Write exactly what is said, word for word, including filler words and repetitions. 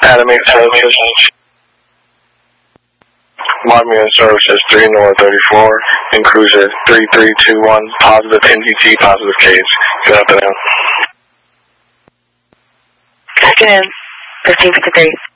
Adam eight Services. Modern Services three North thirty-four, and Cruiser three three two one, positive N D T, positive case. Good afternoon. Good afternoon, fifteen fifty-three.